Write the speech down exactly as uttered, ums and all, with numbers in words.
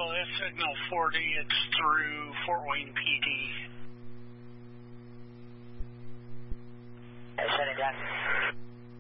vehicle is signal forty. It's through Fort Wayne P D. Hey, setting down.